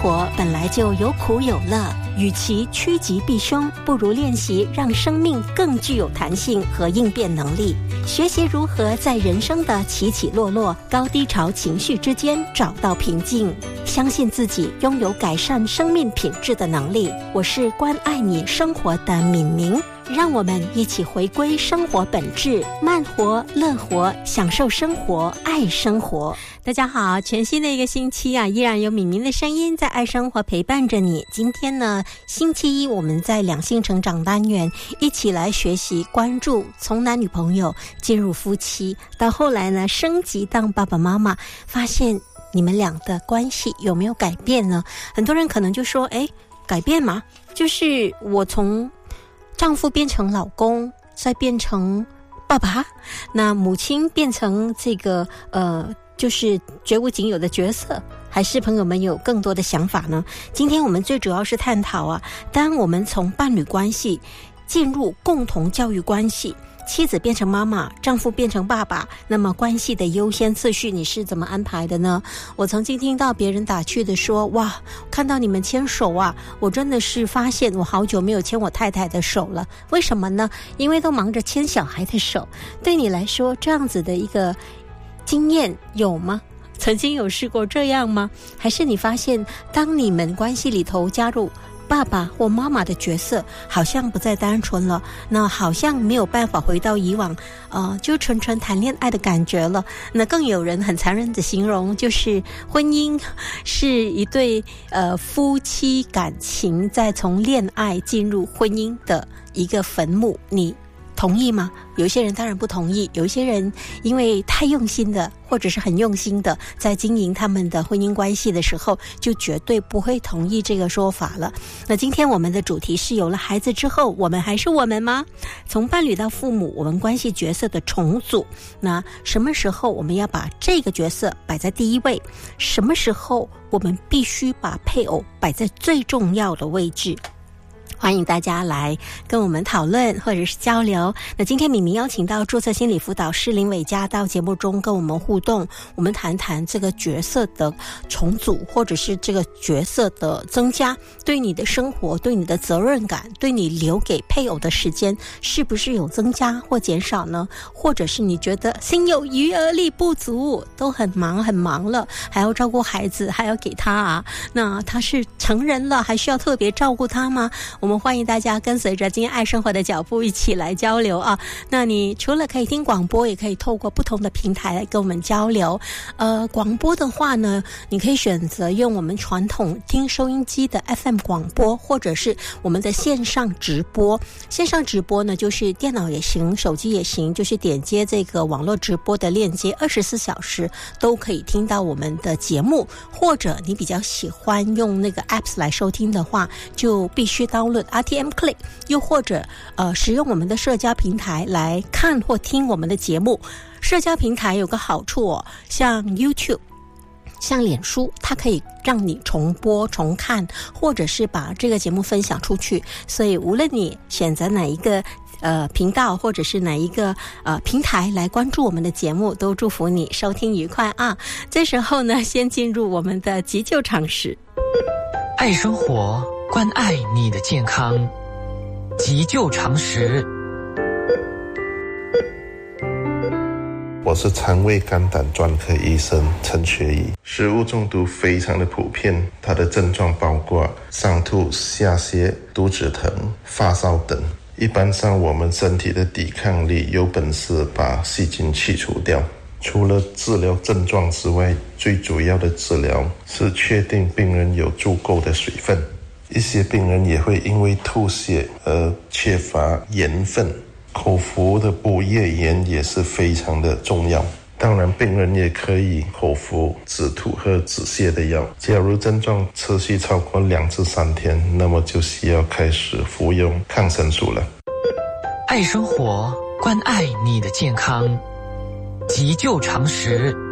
活本来就有苦有乐，与其趋吉避凶，不如练习让生命更具有弹性和应变能力。学习如何在人生的起起落落、高低潮情绪之间找到平静，相信自己拥有改善生命品质的能力。我是关爱你生活的敏明，让我们一起回归生活本质，慢活、乐活，享受生活，爱生活。大家好，全新的一个星期啊，依然有敏明的声音在爱生活陪伴着你。今天呢，星期一，我们在两性成长单元一起来学习关注从男女朋友进入夫妻，到后来呢升级当爸爸妈妈，发现你们俩的关系有没有改变呢？很多人可能就说，改变嘛，就是我从丈夫变成老公，再变成爸爸，那母亲变成这个就是绝无仅有的角色，还是朋友们有更多的想法呢？今天我们最主要是探讨啊，当我们从伴侣关系进入共同教育关系，妻子变成妈妈，丈夫变成爸爸，那么关系的优先次序你是怎么安排的呢？我曾经听到别人打趣的说，哇，看到你们牵手啊，我真的是发现我好久没有牵我太太的手了。为什么呢？因为都忙着牵小孩的手。对你来说，这样子的一个经验有吗？曾经有试过这样吗？还是你发现当你们关系里头加入爸爸或妈妈的角色，好像不再单纯了，那好像没有办法回到以往就纯纯谈恋爱的感觉了。那更有人很残忍的形容，就是婚姻是一对夫妻感情再从恋爱进入婚姻的一个坟墓。你同意吗？有一些人当然不同意，有一些人因为太用心的或者是很用心的在经营他们的婚姻关系的时候，就绝对不会同意这个说法了。那今天我们的主题是，有了孩子之后我们还是我们吗？从伴侣到父母，我们关系角色的重组，那什么时候我们要把这个角色摆在第一位？什么时候我们必须把配偶摆在最重要的位置？欢迎大家来跟我们讨论或者是交流。那今天敏明邀请到注册心理辅导师林伟嘉到节目中跟我们互动，我们谈谈这个角色的重组，或者是这个角色的增加，对你的生活，对你的责任感，对你留给配偶的时间是不是有增加或减少呢？或者是你觉得心有余而力不足，都很忙了，还要照顾孩子，还要给他啊，那他是成人了，还需要特别照顾他吗？我们欢迎大家跟随着今天爱生活的脚步一起来交流啊！那你除了可以听广播，也可以透过不同的平台来跟我们交流。广播的话呢，你可以选择用我们传统听收音机的 FM 广播，或者是我们的线上直播。线上直播呢，就是电脑也行，手机也行，就是点接这个网络直播的链接，24小时都可以听到我们的节目。或者你比较喜欢用那个 apps 来收听的话，就必须download RTM Click， 又或者使用我们的社交平台来看或听我们的节目。社交平台有个好处像 YouTube， 像脸书，它可以让你重播重看，或者是把这个节目分享出去。所以无论你选择哪一个频道，或者是哪一个平台来关注我们的节目，都祝福你收听愉快啊！这时候呢，先进入我们的急救常识。 爱生活，关爱你的健康，急救常识。 我是肠胃肝胆专科医生陈学义。食物中毒非常的普遍，它的症状包括上吐下泻、肚子疼、发烧等。一般上我们身体的抵抗力有本事把细菌去除掉。除了治疗症状之外，最主要的治疗是确定病人有足够的水分。一些病人也会因为吐血而缺乏盐分，口服的补液盐也是非常的重要。当然病人也可以口服止吐和止泻的药。假如症状持续超过2至3天，那么就需要开始服用抗生素了。 爱生活，关爱你的健康，急救常识。